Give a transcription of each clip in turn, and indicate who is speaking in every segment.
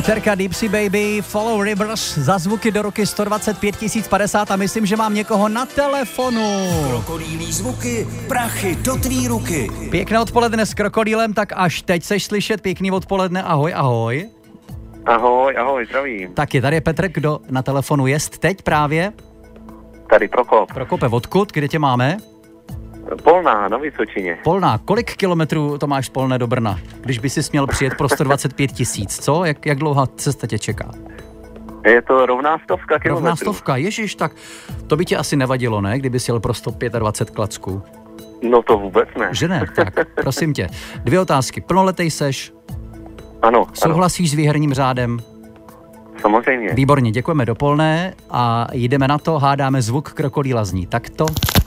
Speaker 1: Dcerka Deep Sea Baby, Follow Rivers, za zvuky do roky 125 050 a myslím, že mám někoho na telefonu.
Speaker 2: Krokodýlí zvuky, prachy do tvý ruky.
Speaker 1: Pěkné odpoledne s krokodýlem, tak až teď seš slyšet. Pěkný odpoledne, ahoj, ahoj.
Speaker 3: Ahoj, zdravím.
Speaker 1: Taky, tady je Petr, kdo na telefonu jest teď právě?
Speaker 3: Tady Prokop.
Speaker 1: Prokope, odkud, kde tě máme?
Speaker 3: Polná, na Vysočině.
Speaker 1: Polná, kolik kilometrů to máš z Polné do Brna? Když by si směl přijet pro 125 000, co? Jak dlouhá cesta tě čeká?
Speaker 3: Je to rovná 100 kilometrů.
Speaker 1: Rovná 100, ježiš, tak to by tě asi nevadilo, ne? Kdyby jsi jel pro 125 klacků.
Speaker 3: No to vůbec ne.
Speaker 1: Že ne? Tak, prosím tě. 2 otázky. Plnoletej seš?
Speaker 3: Ano.
Speaker 1: Souhlasíš s výherním řádem?
Speaker 3: Samozřejmě.
Speaker 1: Výborně, děkujeme do Polné a jdeme na to, hádáme zvuk krokodýla zní takto.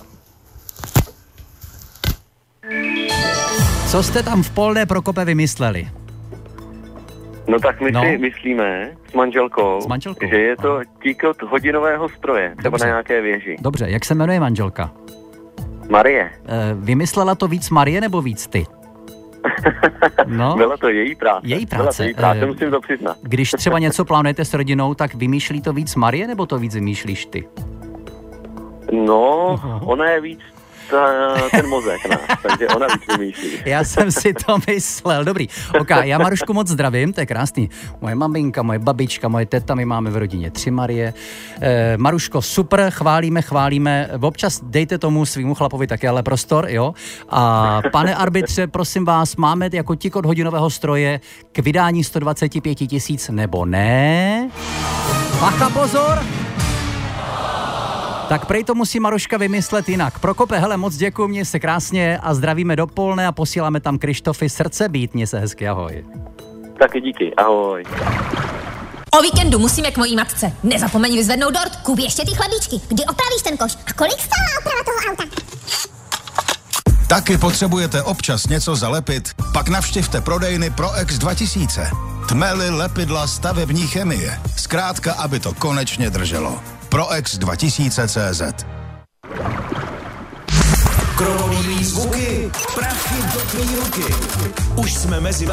Speaker 1: Co jste tam v Polné, Prokope, vymysleli?
Speaker 3: No tak my si myslíme s manželkou, že je to tíkot hodinového stroje, třeba na nějaké věži.
Speaker 1: Dobře, jak se jmenuje manželka?
Speaker 3: Marie.
Speaker 1: Vymyslela to víc Marie nebo víc ty? No.
Speaker 3: Byla to její práce.
Speaker 1: Její práce.
Speaker 3: Musím to přiznat.
Speaker 1: Když třeba něco plánujete s rodinou, tak vymýšlí to víc Marie nebo to víc vymýšlíš ty?
Speaker 3: No, ona je víc ten mozek, takže ona víc vymýšlí.
Speaker 1: Já jsem si to myslel, dobrý. Ok, já Marušku moc zdravím, to je krásný. Moje maminka, moje babička, moje teta, my máme v rodině 3 Marie. Maruško, super, chválíme. Občas dejte tomu svýmu chlapovi taky ale prostor, jo? A pane arbitře, prosím vás, máme jako tíkot hodinového stroje k vydání 125 000 nebo ne? Bacha, pozor! Tak prej to musí Maruška vymyslet jinak. Prokope, hele, moc děkuju, mě se krásně a zdravíme do Polné a posíláme tam Krištofy srdce být, mě se hezky, ahoj.
Speaker 3: Taky díky, ahoj.
Speaker 4: O víkendu musíme k mojí matce. Nezapomeň vyzvednout dort, kup ještě ty chlebíčky. Kdy opravíš ten koš? A kolik stála oprava toho auta?
Speaker 5: Taky potřebujete občas něco zalepit? Pak navštivte prodejny ProX 2000. Tmely, lepidla, stavební chemie. Zkrátka, aby to konečně drželo. ProX 2000.cz.
Speaker 2: Krokodýlí zvuky, prachy do tvý ruky. Už jsme mezi